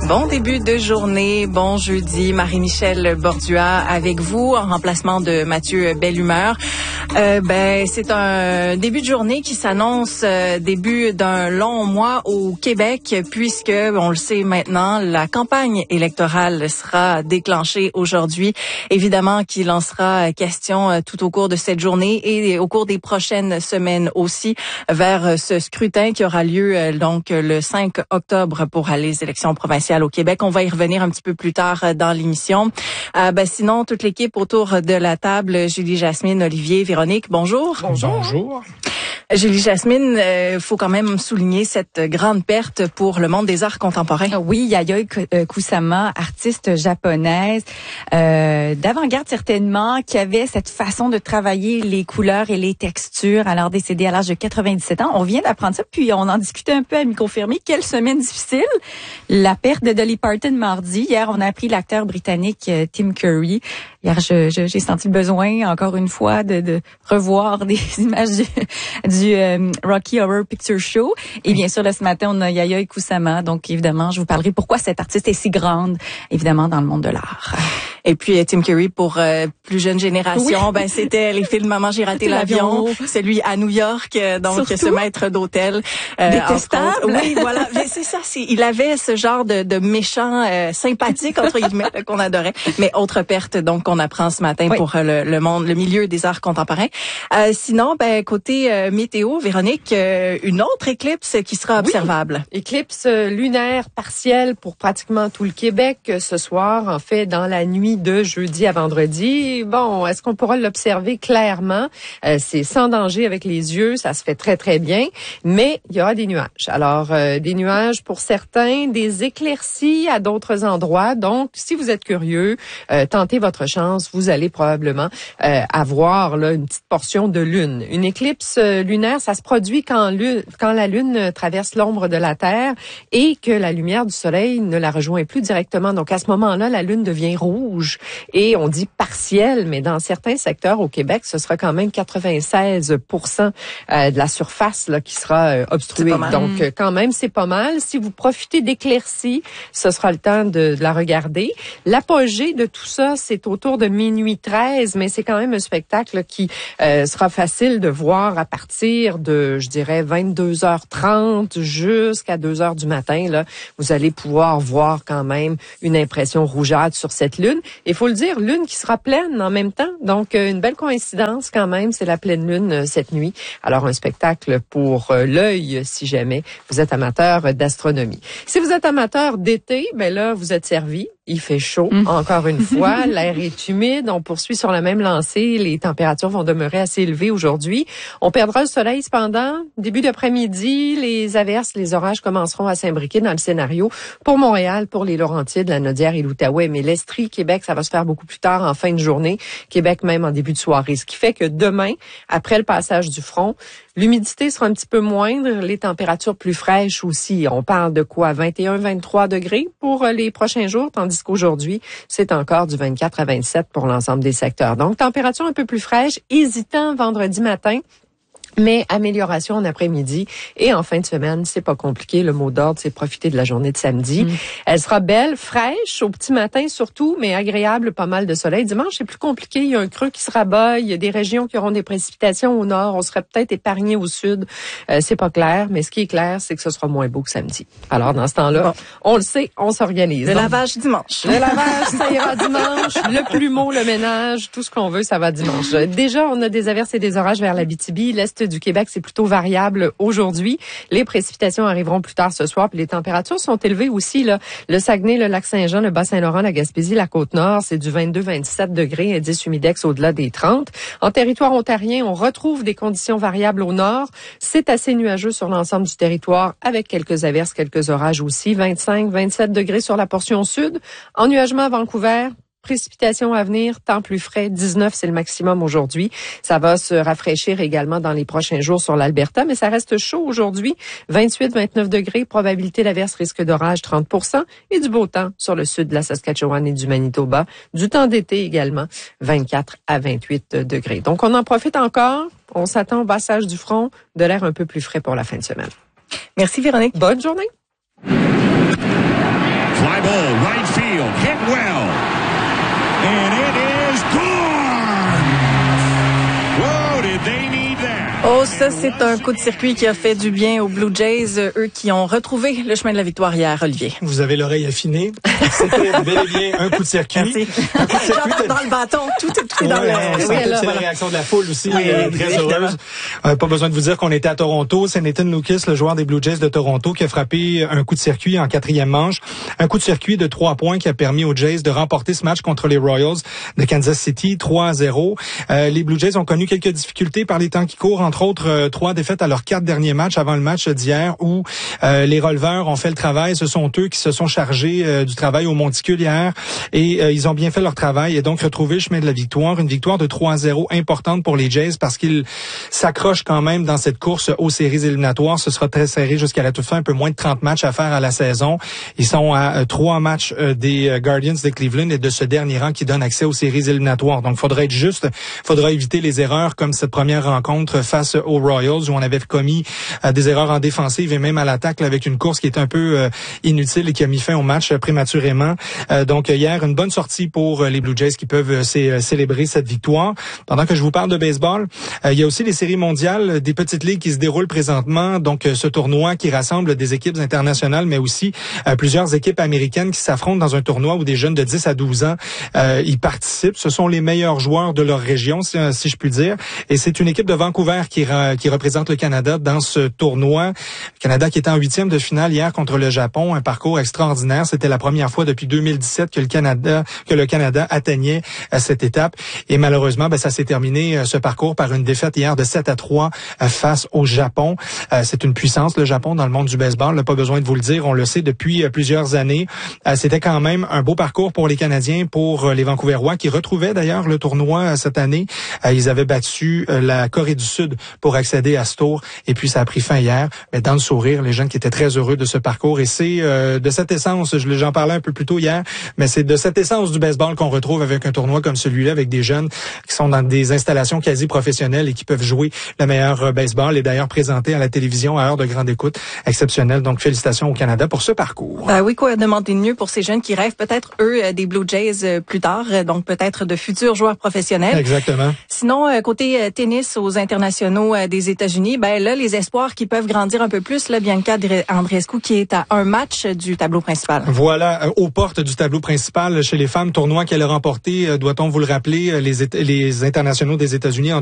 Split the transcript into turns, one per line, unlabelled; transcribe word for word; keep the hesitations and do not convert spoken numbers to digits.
Bon début de journée, bon jeudi. Marie-Michel Bordua avec vous en remplacement de Mathieu Bellumeur. Euh, ben, c'est un début de journée qui s'annonce euh, début d'un long mois au Québec puisque, on le sait maintenant, la campagne électorale sera déclenchée aujourd'hui. Évidemment qu'il en sera question euh, tout au cours de cette journée et au cours des prochaines semaines aussi vers ce scrutin qui aura lieu euh, donc le cinq octobre pour les élections provinciales au Québec. On va y revenir un petit peu plus tard dans l'émission. Euh, ben, sinon, toute l'équipe autour de la table, Julie, Jasmine, Olivier, Véronique, bonjour.
Bonjour. Bonjour.
Julie Jasmine, il euh, faut quand même souligner cette grande perte pour le monde des arts contemporains.
Oui, Yayoi Kusama, artiste japonaise, euh, d'avant-garde certainement, qui avait cette façon de travailler les couleurs et les textures, alors décédée à l'âge de quatre-vingt-dix-sept ans. On vient d'apprendre ça, puis on en discutait un peu à micro fermé. Quelle semaine difficile. La perte de Dolly Parton mardi. Hier, on a appris l'acteur britannique euh, Tim Curry. Hier, je, je, j'ai senti le besoin, encore une fois, de, de revoir des images du, du euh, Rocky Horror Picture Show. Et bien sûr, là, ce matin, on a Yayoi Kusama. Donc, évidemment, je vous parlerai pourquoi cette artiste est si grande, évidemment, dans le monde de l'art.
Et puis, Tim Curry, pour euh, plus jeune génération, oui. ben c'était les films Maman, j'ai raté l'avion, l'avion, celui à New York, donc surtout, ce maître d'hôtel.
Euh, Détestable.
Oui, voilà. Mais c'est ça, c'est, il avait ce genre de, de méchant euh, sympathique, entre guillemets, qu'on adorait. Mais autre perte, donc, qu'on apprend ce matin oui. pour le, le monde, le milieu des arts contemporains. Euh, sinon, ben côté euh, météo, Véronique, euh, une autre éclipse qui sera observable.
Oui. Éclipse lunaire partielle pour pratiquement tout le Québec ce soir, en fait, dans la nuit de jeudi à vendredi. Bon, est-ce qu'on pourra l'observer clairement? Euh, c'est sans danger avec les yeux, ça se fait très, très bien, mais il y aura des nuages. Alors, euh, des nuages pour certains, des éclaircies à d'autres endroits. Donc, si vous êtes curieux, euh, tentez votre chance, vous allez probablement euh, avoir là, une petite portion de lune. Une éclipse euh, lunaire, ça se produit quand, lune, quand la lune traverse l'ombre de la Terre et que la lumière du soleil ne la rejoint plus directement. Donc, à ce moment-là, la lune devient rouge. Et on dit partiel, mais dans certains secteurs au Québec, ce sera quand même quatre-vingt-seize pour cent de la surface là, qui sera euh, obstruée. Donc, euh, quand même, c'est pas mal. Si vous profitez d'éclaircies, ce sera le temps de, de la regarder. L'apogée de tout ça, c'est autour de minuit treize, mais c'est quand même un spectacle qui euh, sera facile de voir à partir de, je dirais, vingt-deux heures trente jusqu'à deux heures du matin. Là, vous allez pouvoir voir quand même une impression rougeâtre sur cette lune. Il faut le dire, lune qui sera pleine en même temps. Donc, euh, une belle coïncidence quand même, c'est la pleine lune euh, cette nuit. Alors, un spectacle pour euh, l'œil, si jamais vous êtes amateur d'astronomie. Si vous êtes amateur d'été, ben là, vous êtes servi. Il fait chaud, mmh. encore une fois. L'air est humide. On poursuit sur la même lancée. Les températures vont demeurer assez élevées aujourd'hui. On perdra le soleil cependant. Début d'après-midi, les averses, les orages commenceront à s'imbriquer dans le scénario pour Montréal, pour les Laurentides, la Naudière et l'Outaouais. Mais l'Estrie, Québec, ça va se faire beaucoup plus tard en fin de journée. Québec même en début de soirée. Ce qui fait que demain, après le passage du front, l'humidité sera un petit peu moindre. Les températures plus fraîches aussi. On parle de quoi? vingt et un à vingt-trois degrés pour les prochains jours, tandis qu'aujourd'hui, c'est encore du vingt-quatre à vingt-sept pour l'ensemble des secteurs. Donc, température un peu plus fraîche, hésitant vendredi matin. Mais amélioration en après-midi et en fin de semaine, c'est pas compliqué. Le mot d'ordre, c'est profiter de la journée de samedi. Mmh. Elle sera belle, fraîche, au petit matin surtout, mais agréable, pas mal de soleil. Dimanche, c'est plus compliqué. Il y a un creux qui se rabat. Il y a des régions qui auront des précipitations au nord. On serait peut-être épargné au sud. Euh, c'est pas clair, mais ce qui est clair, c'est que ce sera moins beau que samedi. Alors, dans ce temps-là, bon. on le sait, on s'organise.
Le Donc, lavage dimanche.
Le lavage, ça ira dimanche. Le plumeau, le ménage, tout ce qu'on veut, ça va dimanche. Déjà, on a des averses et des orages vers l'Abitibi, l'Est du Québec, c'est plutôt variable aujourd'hui. Les précipitations arriveront plus tard ce soir, puis les températures sont élevées aussi. Là. Le Saguenay, le Lac-Saint-Jean, le Bas-Saint-Laurent, la Gaspésie, la Côte-Nord, c'est du vingt-deux à vingt-sept degrés, indice humidex au-delà des trente. En territoire ontarien, on retrouve des conditions variables au nord. C'est assez nuageux sur l'ensemble du territoire, avec quelques averses, quelques orages aussi. vingt-cinq à vingt-sept degrés sur la portion sud. Ennuagement à Vancouver. Précipitations à venir, temps plus frais, dix-neuf c'est le maximum aujourd'hui. Ça va se rafraîchir également dans les prochains jours sur l'Alberta, mais ça reste chaud aujourd'hui. vingt-huit à vingt-neuf degrés, probabilité d'averse, risque d'orage trente pour cent et du beau temps sur le sud de la Saskatchewan et du Manitoba. Du temps d'été également, vingt-quatre à vingt-huit degrés. Donc on en profite encore. On s'attend au passage du front, de l'air un peu plus frais pour la fin de semaine.
Merci Véronique.
Bonne journée.
Fly field, hit well, and it is gone. Whoa, did they need that?
Oh, ça, c'est un coup de circuit qui a fait du bien aux Blue Jays, eux qui ont retrouvé le chemin de la victoire hier, Olivier.
Vous avez l'oreille affinée. C'était bel et bien un coup de circuit.
Merci.
Un coup de circuit.
J'entends dans le bâton, tout est tout est dans
ouais,
le...
ouais,
Oui,
c'est
là,
la
voilà.
réaction de la foule aussi,
Oui,
euh, très
évidemment.
heureuse. Euh, pas besoin de vous dire qu'on était à Toronto. C'est Nathan Lukes, le joueur des Blue Jays de Toronto, qui a frappé un coup de circuit en quatrième manche. Un coup de circuit de trois points qui a permis aux Jays de remporter ce match contre les Royals de Kansas City, trois à zéro. Euh, les Blue Jays ont connu quelques difficultés par les temps qui courent, entre autres euh, trois défaites à leurs quatre derniers matchs avant le match d'hier où euh, les releveurs ont fait le travail. Ce sont eux qui se sont chargés euh, du travail au monticule hier et euh, ils ont bien fait leur travail et donc retrouvé le chemin de la victoire. Une victoire de trois à zéro importante pour les Jays parce qu'ils s'accrochent quand même dans cette course aux séries éliminatoires. Ce sera très serré jusqu'à la toute fin, un peu moins de trente matchs à faire à la saison. Ils sont à euh, trois matchs euh, des euh, Guardians de Cleveland et de ce dernier rang qui donne accès aux séries éliminatoires. Donc, faudrait être juste, faudra éviter les erreurs comme cette première rencontre face aux Royals où on avait commis euh, des erreurs en défensive et même à l'attaque là, avec une course qui est un peu euh, inutile et qui a mis fin au match euh, prématurément. Euh, donc, hier, une bonne sortie pour euh, les Blue Jays qui peuvent euh, c- célébrer cette victoire. Pendant que je vous parle de baseball, euh, il y a aussi les séries mondiales des petites ligues qui se déroulent présentement. Donc, euh, ce tournoi qui rassemble des équipes internationales, mais aussi euh, plusieurs équipes américaines qui s'affrontent dans un tournoi où des jeunes de dix à douze ans euh, y participent. Ce sont les meilleurs joueurs de leur région, si, si je puis dire. Et c'est une équipe de Vancouver qui, ra- qui représente le Canada dans ce tournoi. Le Canada qui était en huitième de finale hier contre le Japon. Un parcours extraordinaire. C'était la première fois depuis deux mille dix-sept que le Canada, que le Canada atteignait à cette étape. Et malheureusement, ben, ça s'est terminé, euh, ce parcours, par une défaite hier de sept à trois euh, face au Japon. Euh, c'est une puissance, le Japon, dans le monde du baseball. Là, pas besoin de vous le dire. On le sait depuis euh, plusieurs années. Euh, c'était quand même un beau parcours pour les Canadiens, pour euh, les Vancouverois, qui retrouvaient d'ailleurs le tournoi euh, cette année. Euh, ils avaient battu euh, la Corée du Sud pour accéder à ce tour. Et puis, ça a pris fin hier. Mais dans le sourire, les jeunes qui étaient très heureux de ce parcours. Et c'est euh, de cette essence, je, j'en parlais un peu plus tôt hier, mais c'est de cette essence du baseball qu'on retrouve avec un tournoi comme celui-là, avec des jeunes qui sont dans des installations quasi professionnelles et qui peuvent jouer le meilleur baseball et d'ailleurs présenté à la télévision à heure de grande écoute. Exceptionnel. Donc, félicitations au Canada pour ce parcours.
Ben oui, quoi demander de mieux pour ces jeunes qui rêvent peut-être, eux, des Blue Jays plus tard, donc peut-être de futurs joueurs professionnels.
Exactement.
Sinon, côté tennis aux internationaux des États-Unis, ben là, les espoirs qui peuvent grandir un peu plus, là, Bianca Andreescu qui est à un match du tableau principal.
Voilà, euh, aux portes du tableau principal chez les femmes, tournoi qu'elle a remporté, euh, doit-on vous le rappeler, les, les internationaux des États-Unis en